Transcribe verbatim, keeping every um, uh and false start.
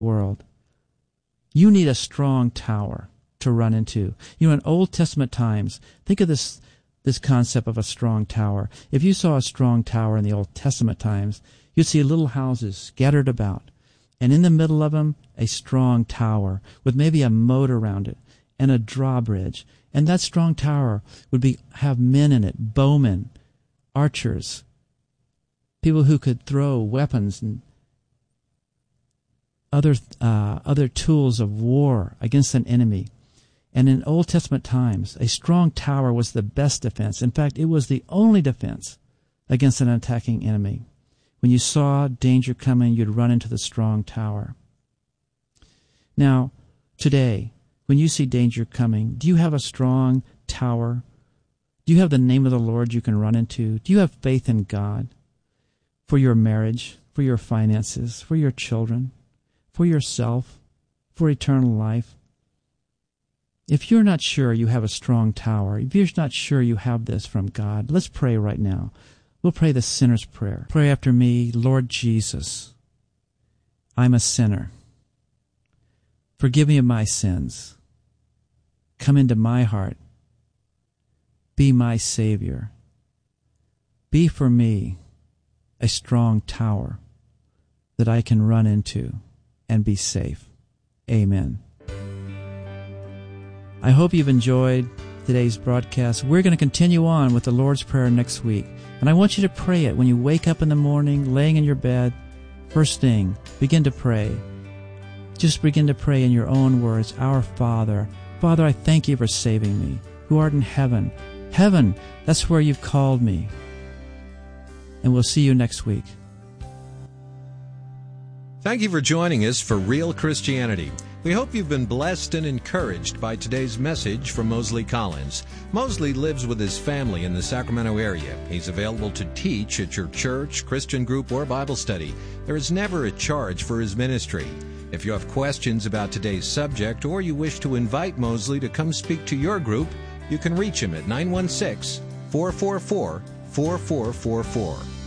world. You need a strong tower to run into. You know, in Old Testament times, think of this this concept of a strong tower. If you saw a strong tower in the Old Testament times, you'd see little houses scattered about, and in the middle of them, a strong tower with maybe a moat around it and a drawbridge. And that strong tower would be have men in it, bowmen, archers, people who could throw weapons and other uh, other tools of war against an enemy. And in Old Testament times, a strong tower was the best defense. In fact, it was the only defense against an attacking enemy. When you saw danger coming, you'd run into the strong tower. Now, today, when you see danger coming, do you have a strong tower? Do you have the name of the Lord you can run into? Do you have faith in God for your marriage, for your finances, for your children, for yourself, for eternal life? If you're not sure you have a strong tower, if you're not sure you have this from God, let's pray right now. We'll pray the sinner's prayer. Pray after me. Lord Jesus, I'm a sinner. Forgive me of my sins. Come into my heart. Be my Savior. Be for me a strong tower that I can run into and be safe. Amen. I hope you've enjoyed today's broadcast. We're going to continue on with the Lord's Prayer next week. And I want you to pray it when you wake up in the morning, laying in your bed. First thing, begin to pray. Just begin to pray in your own words. Our Father, Father, I thank you for saving me, who art in heaven. Heaven, that's where you've called me. And we'll see you next week. Thank you for joining us for Real Christianity. We hope you've been blessed and encouraged by today's message from Mosley Collins. Mosley lives with his family in the Sacramento area. He's available to teach at your church, Christian group, or Bible study. There is never a charge for his ministry. If you have questions about today's subject or you wish to invite Mosley to come speak to your group, you can reach him at nine one six, four four four, four four four four.